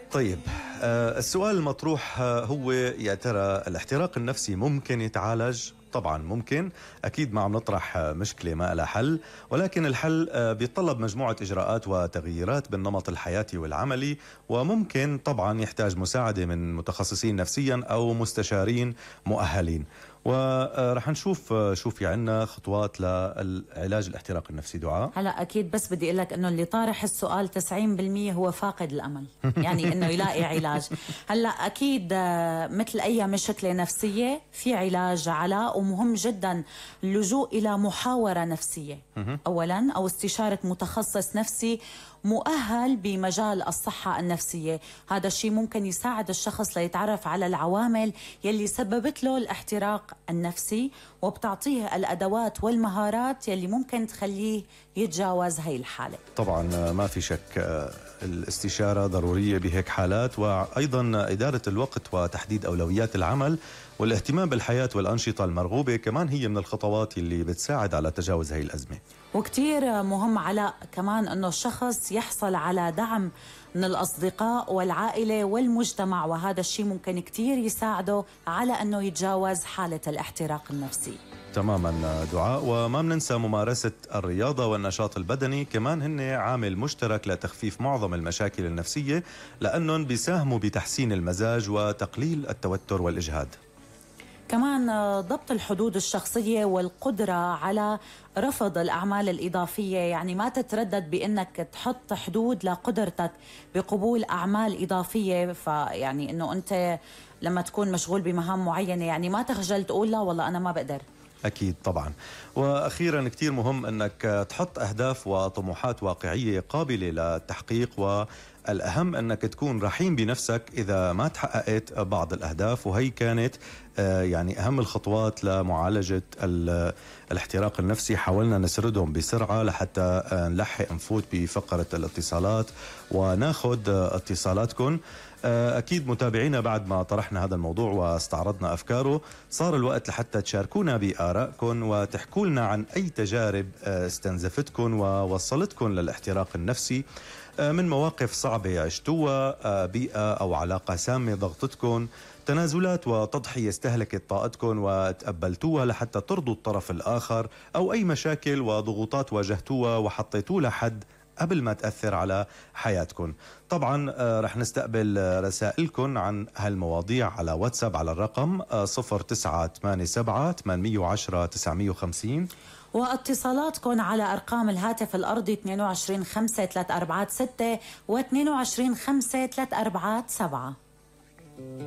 طيب، السؤال المطروح هو يا ترى الاحتراق النفسي ممكن يتعالج؟ طبعا ممكن. أكيد ما عم نطرح مشكلة ما لها حل، ولكن الحل بيتطلب مجموعة إجراءات وتغييرات بالنمط الحياتي والعملي، وممكن طبعا يحتاج مساعدة من متخصصين نفسيا أو مستشارين مؤهلين. ورح نشوف شو في عنا خطوات لعلاج الاحتراق النفسي. دعاء؟ هلا اكيد، بس بدي اقول لك انه اللي طارح السؤال 90% هو فاقد الامل، يعني انه يلاقي علاج. هلا اكيد مثل اي مشكله نفسيه في علاج على، ومهم جدا اللجوء الى محاوره نفسيه اولا، او استشاره متخصص نفسي مؤهل بمجال الصحة النفسية. هذا الشيء ممكن يساعد الشخص ليتعرف على العوامل يلي سببت له الاحتراق النفسي، وبتعطيه الأدوات والمهارات يلي ممكن تخليه يتجاوز هاي الحالة. طبعا ما في شك، الاستشارة ضرورية بهيك حالات، وأيضا إدارة الوقت وتحديد أولويات العمل والاهتمام بالحياة والأنشطة المرغوبة كمان هي من الخطوات اللي بتساعد على تجاوز هاي الأزمة. وكتير مهم علاء كمان أنه الشخص يحصل على دعم من الأصدقاء والعائلة والمجتمع، وهذا الشيء ممكن كتير يساعده على أنه يتجاوز حالة الاحتراق النفسي. تماما دعاء، وما بننسى ممارسة الرياضة والنشاط البدني، كمان هن عامل مشترك لتخفيف معظم المشاكل النفسية، لأنهم بيساهموا بتحسين المزاج وتقليل التوتر والإجهاد. كمان ضبط الحدود الشخصية والقدرة على رفض الأعمال الإضافية، يعني ما تتردد بأنك تحط حدود لقدرتك بقبول أعمال إضافية. فيعني أنه أنت لما تكون مشغول بمهام معينة يعني ما تخجل تقول لا والله أنا ما بقدر. أكيد طبعا. وأخيرا كتير مهم أنك تحط أهداف وطموحات واقعية قابلة للتحقيق، والأهم أنك تكون رحيم بنفسك إذا ما تحققت بعض الأهداف. وهي كانت يعني أهم الخطوات لمعالجة الاحتراق النفسي. حاولنا نسردهم بسرعة لحتى نلحق نفوت بفقرة الاتصالات وناخد اتصالاتكم. أكيد متابعينا، بعد ما طرحنا هذا الموضوع واستعرضنا أفكاره، صار الوقت لحتى تشاركونا بآرائكم وتحكوا لنا عن أي تجارب استنزفتكم ووصلتكم للاحتراق النفسي، من مواقف صعبة عشتوها، بيئة أو علاقة سامة ضغطتكم، تنازلات وتضحية استهلكت طاقتكم وتقبلتوها لحتى ترضوا الطرف الآخر، أو أي مشاكل وضغوطات واجهتوها وحطيتوا لها حد قبل ما تأثر على حياتكم. طبعا رح نستقبل رسائلكم عن هالمواضيع على واتساب على الرقم 0987 810 950، واتصالاتكم على أرقام الهاتف الأرضي 22 5 3 4 6 و 22 5 3 4 7.